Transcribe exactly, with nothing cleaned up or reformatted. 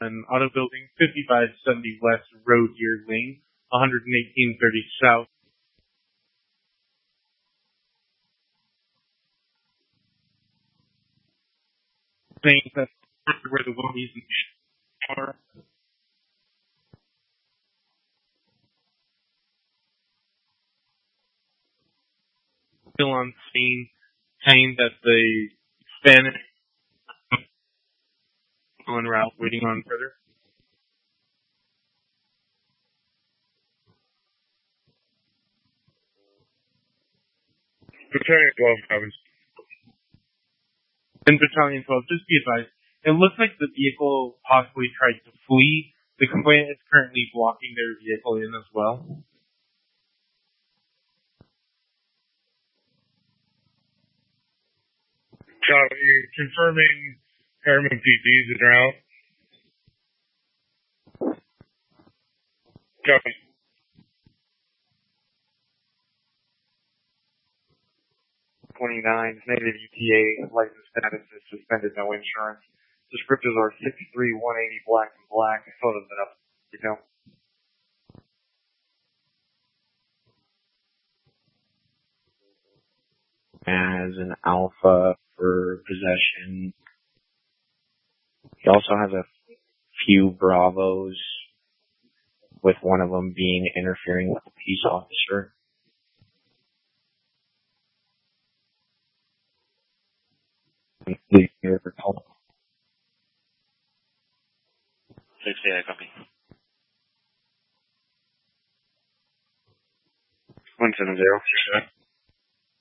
an auto building, fifty-five seventy West Road Deer Lane, one eighteen thirty South. Saying that where the Willies are. Still on scene, saying that the Spanish en route, waiting on further. Battalion twelve, Covens. In Battalion twelve, just be advised, it looks like the vehicle possibly tried to flee. The complainant is currently blocking their vehicle in as well. Copy. Confirming Harriman P Ds in route. Copy. twenty-nine, negative U T A, license status is suspended, no insurance. Descriptors are sixty-three, one eighty, black and black. Photos up. You know. As an alpha for possession. He also has a few Bravos, with one of them being interfering with a peace officer. six eight, copy. one seven zero.